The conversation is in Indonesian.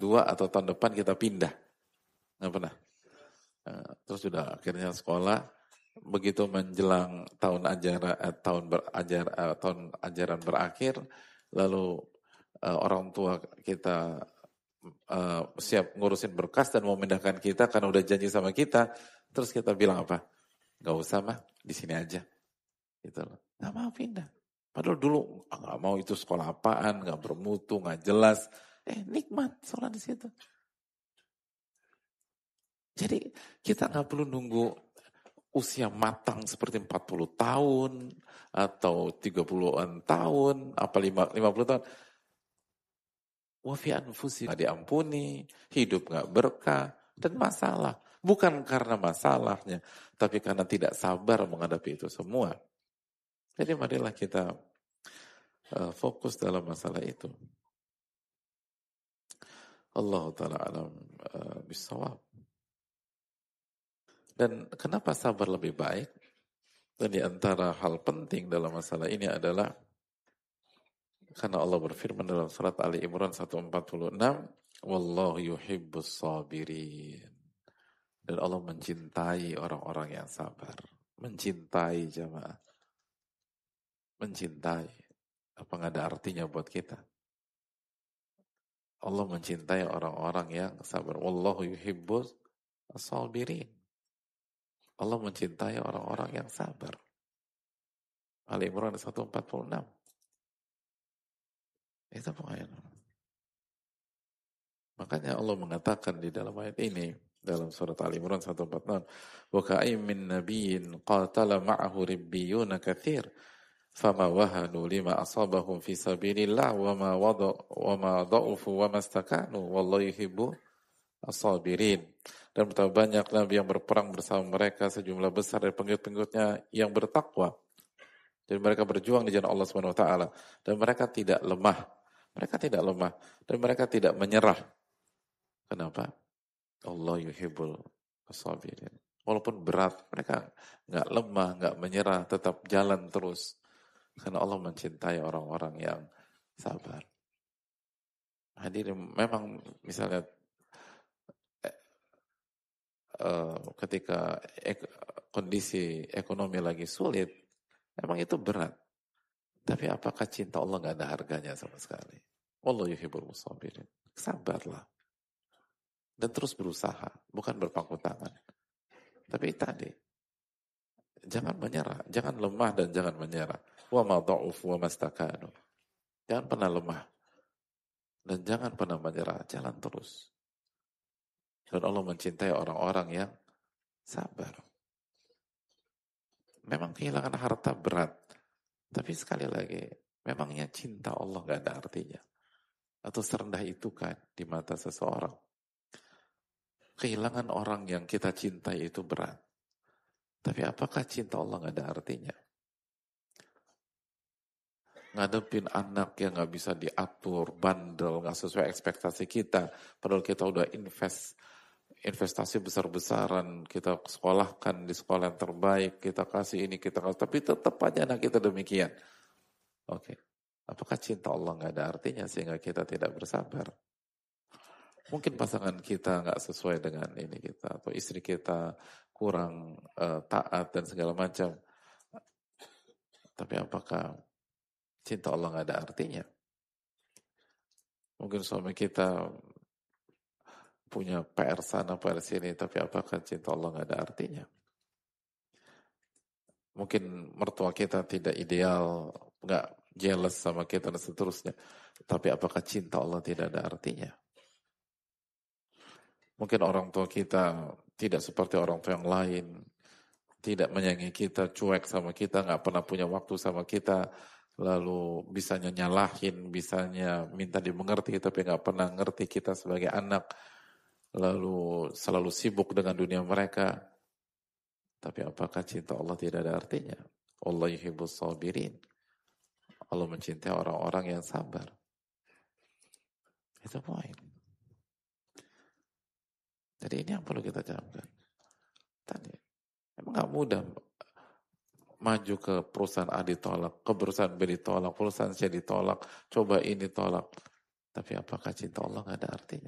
S2 atau tahun depan kita pindah. Nggak pernah. Terus sudah akhirnya sekolah, begitu menjelang tahun ajaran berakhir, lalu orang tua kita siap ngurusin berkas dan mau memindahkan kita karena udah janji sama kita, terus kita bilang apa? Gak usah mah, di sini aja. Gitu loh. Gak mau pindah. Padahal dulu gak mau itu sekolah apaan, gak bermutu, gak jelas. Nikmat sekolah di situ. Jadi kita gak perlu nunggu usia matang seperti 40 tahun atau 30-an tahun, apa 50 tahun. Wa fi anfusi gak diampuni, hidup gak berkah, dan masalah. Bukan karena masalahnya, tapi karena tidak sabar menghadapi itu semua. Jadi marilah kita fokus dalam masalah itu. Allah Ta'ala alam bisawab. Dan kenapa sabar lebih baik? Dan di antara hal penting dalam masalah ini adalah karena Allah berfirman dalam surat Ali Imran 146, Wallahu yuhibbus sabirin. Dan Allah mencintai orang-orang yang sabar. Mencintai jamaah. Mencintai. Apa nggak ada artinya buat kita? Allah mencintai orang-orang yang sabar. Wallahu yuhibbus sabirin. Allah mencintai orang-orang yang sabar. Ali Imran 146. Itu pokoknya. Makanya Allah mengatakan di dalam ayat ini, dalam surat Ali Imran 146, wa ka'ayyin min nabiyyin qatala ma'ahu ribbiyuna katsir fama wahanu lima asabahum fi sabilillah wa ma dha'ufu wa mastakanu wallahu yuhibbu as-sabirin. Dan betapa banyak nabi yang berperang bersama mereka, sejumlah besar dari pengikut-pengikutnya yang bertakwa. Dan mereka berjuang di jalan Allah Subhanahu wa taala dan mereka tidak lemah. Mereka tidak lemah dan mereka tidak menyerah. Kenapa? Allah yuhibbul as-sabirin. Walaupun berat, mereka nggak lemah, nggak menyerah, tetap jalan terus. Karena Allah mencintai orang-orang yang sabar. Hadirin, memang misalnya ketika kondisi ekonomi lagi sulit, memang itu berat. Tapi apakah cinta Allah nggak ada harganya sama sekali? Allah yuhibbul sabirin. Sabarlah. Dan terus berusaha, bukan berpangku tangan. Tapi tadi, jangan menyerah, jangan lemah dan jangan menyerah. Wa ma dha'ufu wa mastakanu. Jangan pernah lemah. Dan jangan pernah menyerah, jalan terus. Dan Allah mencintai orang-orang yang sabar. Memang kehilangan harta berat. Tapi sekali lagi, memangnya cinta Allah gak ada artinya. Atau serendah itu kan di mata seseorang. Kehilangan orang yang kita cintai itu berat. Tapi apakah cinta Allah gak ada artinya? Ngadepin anak yang gak bisa diatur, bandel, gak sesuai ekspektasi kita. Padahal kita udah investasi besar-besaran, kita sekolahkan di sekolah yang terbaik, kita kasih ini, kita kasih, tapi tetap aja anak kita demikian. Oke. Apakah cinta Allah gak ada artinya sehingga kita tidak bersabar? Mungkin pasangan kita gak sesuai dengan ini kita, atau istri kita kurang taat dan segala macam. Tapi apakah cinta Allah gak ada artinya? Mungkin suami kita punya PR sana, PR sini, tapi apakah cinta Allah gak ada artinya? Mungkin mertua kita tidak ideal, gak jealous sama kita dan seterusnya. Tapi apakah cinta Allah tidak ada artinya? Mungkin orang tua kita tidak seperti orang tua yang lain, tidak menyayangi kita, cuek sama kita, gak pernah punya waktu sama kita, lalu bisanya nyalahin, bisanya minta dimengerti, tapi gak pernah ngerti kita sebagai anak, lalu selalu sibuk dengan dunia mereka. Tapi apakah cinta Allah tidak ada artinya? Allah yuhibbus sabirin. Allah mencintai orang-orang yang sabar. Itu poin. Jadi ini yang perlu kita camkan. Tadi, emang gak mudah maju ke perusahaan A ditolak, ke perusahaan B ditolak, perusahaan C ditolak, coba ini tolak. Tapi apakah cinta Allah gak ada artinya?